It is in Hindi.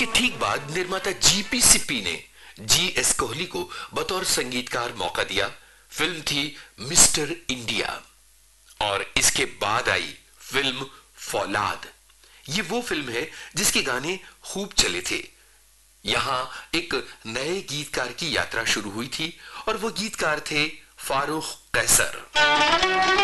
के ठीक बाद निर्माता जीपी सिप्पी ने जीएस कोहली को बतौर संगीतकार मौका दिया। फिल्म थी मिस्टर इंडिया और इसके बाद आई फिल्म फौलाद। ये वो फिल्म है जिसके गाने खूब चले थे। यहां एक नए गीतकार की यात्रा शुरू हुई थी और वो गीतकार थे फारूक कैसर।